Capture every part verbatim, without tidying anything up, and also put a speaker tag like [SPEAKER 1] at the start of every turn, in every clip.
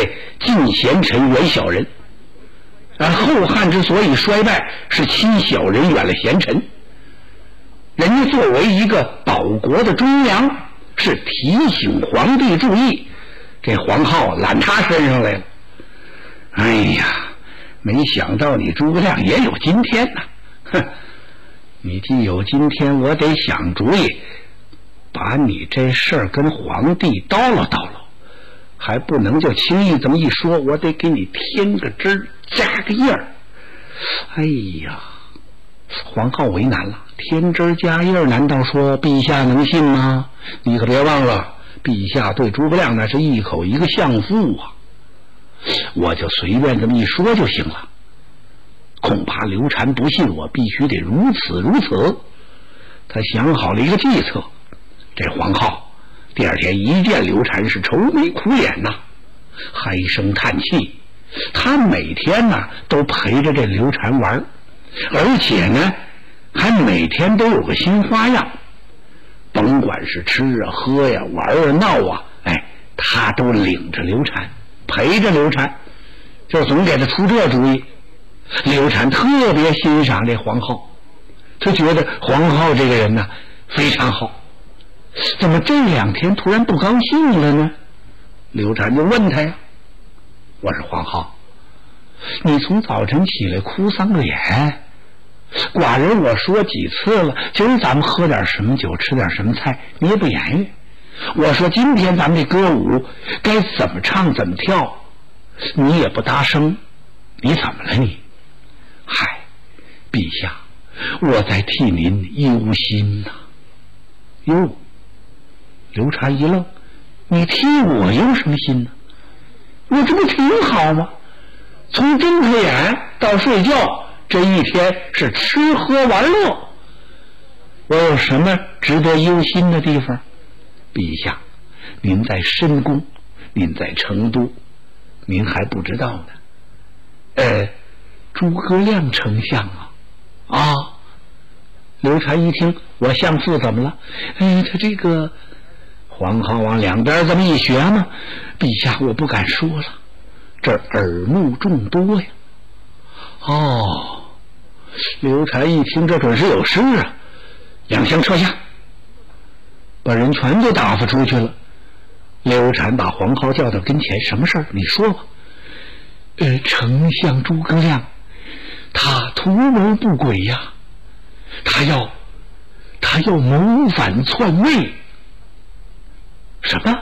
[SPEAKER 1] 近贤臣，远小人。而后汉之所以衰败，是亲小人，远了贤臣。人家作为一个保国的忠良，是提醒皇帝注意，这黄皓揽他身上来了。哎呀，没想到你诸葛亮也有今天呐！哼，你既有今天，我得想主意，把你这事儿跟皇帝叨唠叨唠，还不能就轻易这么一说，我得给你添个枝儿，加个印儿。哎呀，黄皓为难了，添枝加印儿，难道说陛下能信吗？你可别忘了，陛下对诸葛亮那是一口一个相父啊，我就随便这么一说就行了。恐怕刘禅不信我，必须得如此如此。他想好了一个计策。这黄皓第二天一见刘禅是愁眉苦脸呐、啊，唉声叹气。他每天呢都陪着这刘禅玩，而且呢还每天都有个新花样，甭管是吃啊喝呀玩啊闹啊，哎，他都领着刘禅，陪着刘禅，就总给他出这主意。刘禅特别欣赏这黄皓，他觉得黄皓这个人呢非常好，怎么这两天突然不高兴了呢？刘禅就问他呀，我说黄皓，你从早晨起来哭丧个脸，寡人我说几次了，今儿咱们喝点什么酒，吃点什么菜，你也不言语。我说今天咱们这歌舞该怎么唱怎么跳，你也不搭声，你怎么了你？嗨，陛下，我在替您忧心呐、啊。哟，刘禅一愣，你替我忧什么心呢？我这不挺好吗？从睁开眼到睡觉，这一天是吃喝玩乐，我有什么值得忧心的地方？陛下，您在深宫，您在成都，您还不知道呢。呃，诸葛亮丞相啊，啊！刘禅一听，我相父怎么了？哎，他这个黄皓往两边这么一学嘛，陛下我不敢说了，这耳目众多呀。哦，刘禅一听，这准是有事啊，两相撤下，把人全都打发出去了。刘禅把黄皓叫到跟前，什么事儿？你说吧。呃，丞相诸葛亮，他图谋不轨呀，他要他要谋反篡位。什么？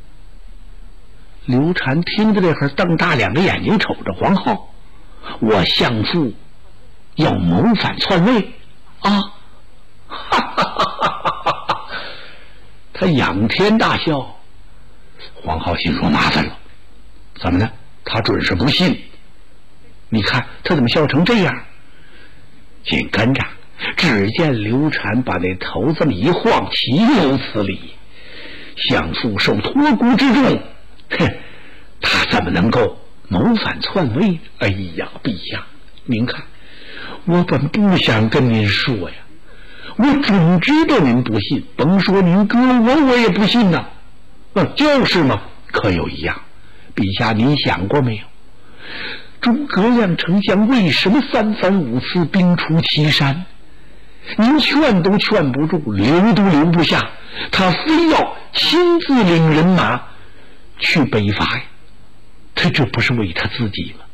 [SPEAKER 1] 刘禅听着这会儿，瞪大两个眼睛瞅着黄皓，我相父要谋反篡位啊！哈哈哈哈哈！他仰天大笑。黄皓心说麻烦了，怎么呢？他准是不信。你看他怎么笑成这样？紧跟着，只见刘禅把那头这么一晃，岂有此理！相父受托孤之重，哼，他怎么能够谋反篡位呢？哎呀，陛下，您看，我本不想跟您说呀，我准知道您不信，甭说您哥我，我也不信呐。嗯，就是嘛，可有一样，陛下您想过没有？诸葛亮丞相为什么三番五次兵出祁山？您劝都劝不住，留都留不下，他非要亲自领人马去北伐呀！他这不是为他自己吗？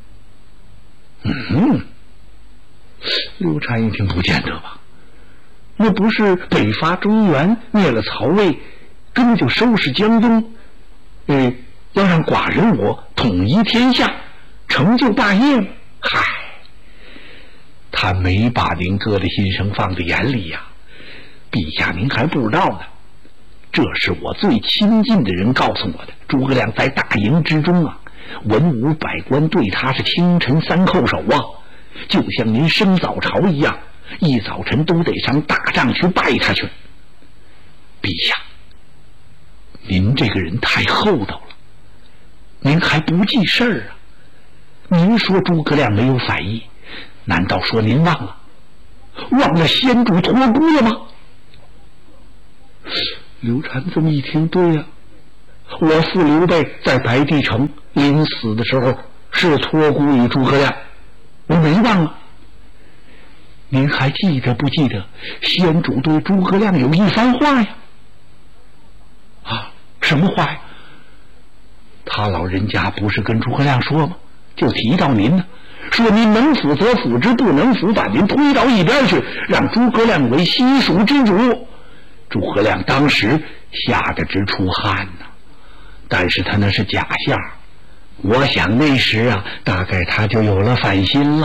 [SPEAKER 1] 嗯，刘禅一听，不见得吧？那不是北伐中原，灭了曹魏，根本就收拾江东，呃，要让寡人我统一天下，成就霸业吗？嗨，他没把您哥的心声放在眼里呀、啊，陛下您还不知道呢。这是我最亲近的人告诉我的。诸葛亮在大营之中啊，文武百官对他是清晨三叩首啊，就像您升早朝一样，一早晨都得上大帐去拜他去。陛下，您这个人太厚道了，您还不记事儿啊？您说诸葛亮没有反意，难道说您忘了忘了先主托孤了吗？刘禅这么一听，对呀、 我父刘备在白帝城临死的时候是托孤于诸葛亮，我没忘了。您还记得不记得先主对诸葛亮有一番话呀？啊，什么话呀？他老人家不是跟诸葛亮说吗？就提到您呢，说您能辅则辅之，不能辅把您推到一边去，让诸葛亮为西蜀之主。诸葛亮当时吓得直出汗呢，但是他那是假象，我想那时啊，大概他就有了反心了。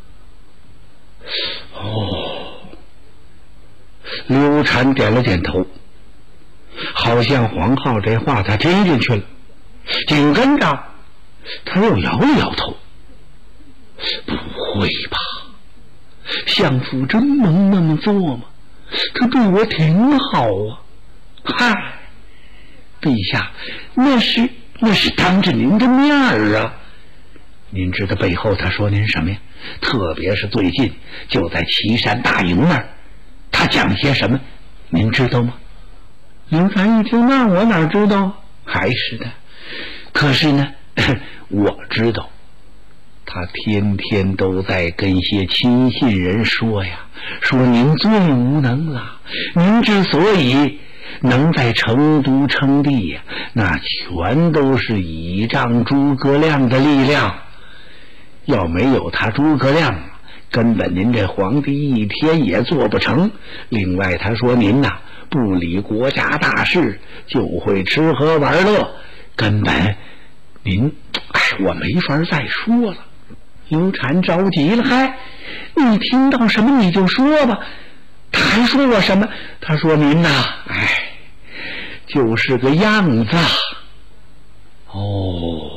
[SPEAKER 1] 哦，刘禅点了点头，好像黄浩这话他听进去了，紧跟着他又摇了摇头。不会吧，相父真能那么做吗？他对我挺好啊。嗨，陛下，那是那是当着您的面儿啊。您知道背后他说您什么呀？特别是最近就在岐山大营那儿，他讲些什么您知道吗？刘禅一听，那我哪知道？还是的，可是呢我知道他天天都在跟些亲信人说呀，说您最无能了，您之所以能在成都称帝呀，那全都是倚仗诸葛亮的力量。要没有他诸葛亮，根本您这皇帝一天也做不成。另外他说您呐、啊、不理国家大事，就会吃喝玩乐，根本您哎，我没法再说了。刘禅着急了，嗨，你听到什么你就说吧。他还说我什么？他说您呐、啊、哎，就是个样子。哦，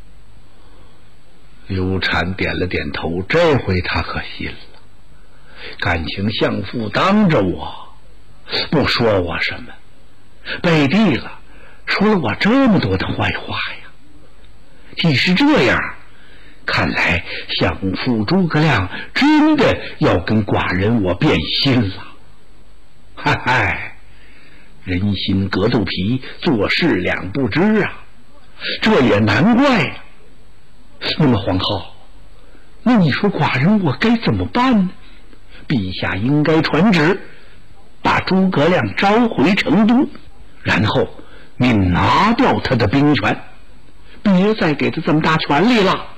[SPEAKER 1] 刘禅点了点头，这回他可信了。感情相父当着我不说我什么，背地了说了我这么多的坏话呀。既是这样，看来相父诸葛亮真的要跟寡人我变心了。嗨嗨，人心隔肚皮，做事两不知啊，这也难怪呀、啊。那么皇后，那你说寡人我该怎么办呢？陛下应该传旨，把诸葛亮召回成都，然后你拿掉他的兵权，别再给他这么大权力了。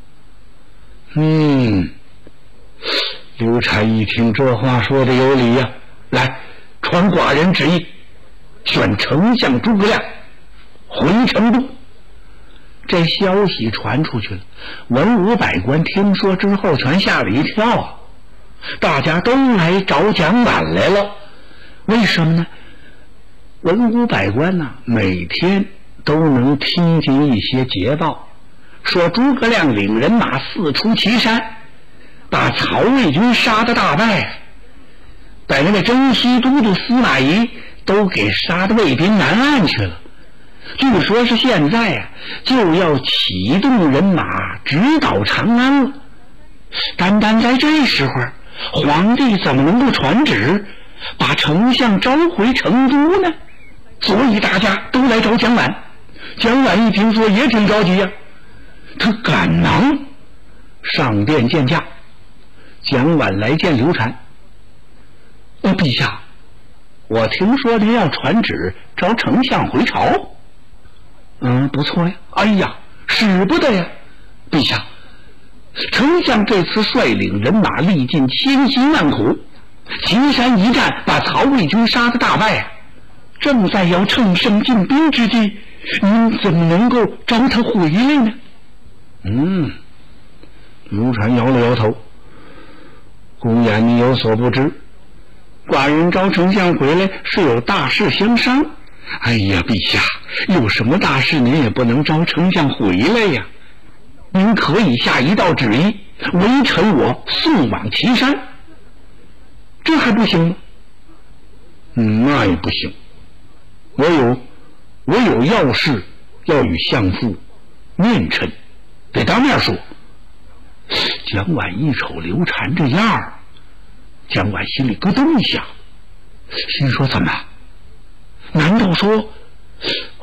[SPEAKER 1] 嗯，刘禅一听这话说的有理呀、啊，来，传寡人旨意，选丞相诸葛亮回成都。这消息传出去了，文武百官听说之后全吓了一跳啊！大家都来找蒋琬来了。为什么呢？文武百官呢、啊，每天都能听见一些捷报，说诸葛亮领人马四出祁山，把曹魏军杀得大败，把那个征西都督司马懿都给杀得魏兵南岸去了。据说是现在啊，就要启动人马直捣长安了。单单在这时候，皇帝怎么能够传旨把丞相召回成都呢？所以大家都来找蒋琬。蒋琬一听说也挺着急呀、啊，他赶忙上殿见驾。蒋琬来见刘禅，哦，陛下，我听说您要传旨召丞相回朝。嗯，不错呀。哎呀，使不得呀，陛下，丞相这次率领人马历尽千辛万苦，祁山一战把曹魏军杀得大败，正在要乘胜进兵之际，您怎么能够召他回来呢？嗯，刘禅摇了摇头，公言你有所不知，寡人召丞相回来是有大事相商。哎呀，陛下，有什么大事您也不能召丞相回来呀。您可以下一道旨意，微臣我送往祁山，这还不行吗？嗯，那也不行，我有我有要事要与相父面陈，得当面说。蒋琬一瞅刘禅这样儿，蒋琬心里咯噔一下，心说怎么？难道说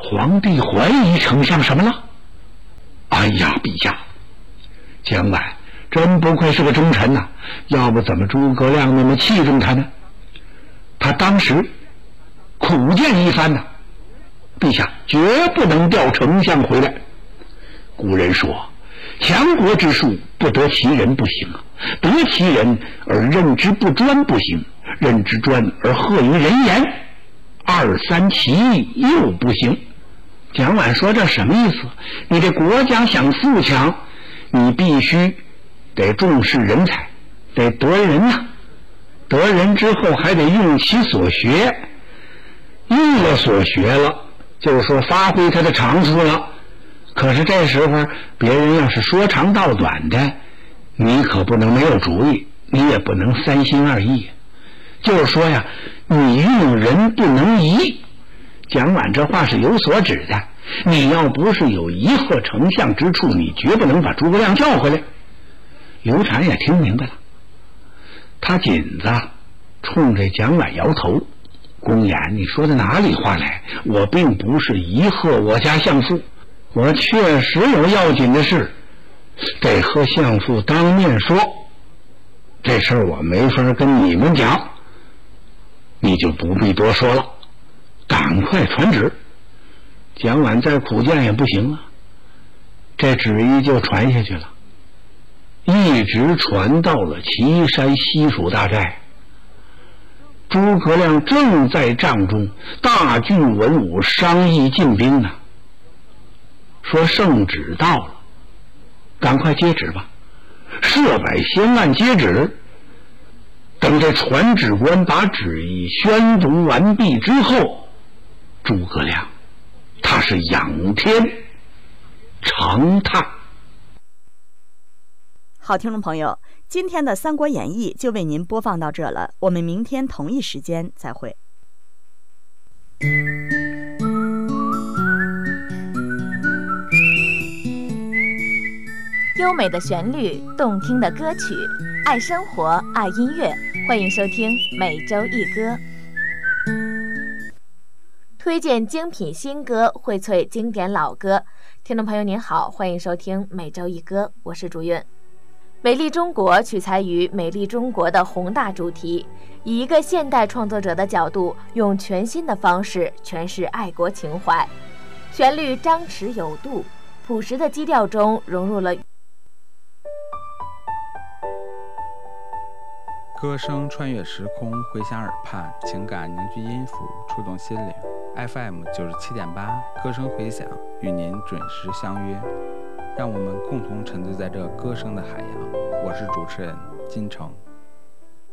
[SPEAKER 1] 皇帝怀疑丞相什么了？哎呀，陛下，蒋琬真不愧是个忠臣呐、啊，要不怎么诸葛亮那么器重他呢？他当时苦谏一番呐、啊，陛下绝不能调丞相回来。古人说，强国之术不得其人不行啊，得其人而任之不专不行，任之专而合于人言，二三其意又不行。蒋琬说这什么意思？你这国家想富强，你必须得重视人才，得得人呐、啊，得人之后还得用其所学，用了所学了，就是说发挥他的长处了。可是这时候别人要是说长道短的，你可不能没有主意，你也不能三心二意。就是说呀，你用人不能疑。蒋琬这话是有所指的，你要不是有疑贺丞相之处，你绝不能把诸葛亮叫回来。刘禅也听明白了，他紧子冲着蒋琬摇头，公言，你说的哪里话来？我并不是疑贺我家相父，我确实有要紧的事得和相父当面说，这事儿我没法跟你们讲，你就不必多说了，赶快传旨。蒋琬再苦谏也不行了，这旨意就传下去了，一直传到了岐山西蜀大寨。诸葛亮正在帐中大聚文武，商议进兵呢。说圣旨到了，赶快接旨吧。设摆先案接旨，等这传旨官把旨意宣读完毕之后，诸葛亮他是仰天长叹。
[SPEAKER 2] 好，听众朋友，今天的《三国演义》就为您播放到这了，我们明天同一时间再会。
[SPEAKER 3] 优美的旋律，动听的歌曲，爱生活，爱音乐，欢迎收听每周一歌，推荐精品新歌，荟萃经典老歌。听众朋友您好，欢迎收听每周一歌，我是朱韵。美丽中国取材于美丽中国的宏大主题，以一个现代创作者的角度，用全新的方式诠释爱国情怀。旋律张弛有度，朴实的基调中融入了
[SPEAKER 4] 歌声穿越时空，回响耳畔，情感凝聚音符，触动心灵。F M 九十七点八，歌声回响，与您准时相约，让我们共同沉醉在这歌声的海洋。我是主持人金城。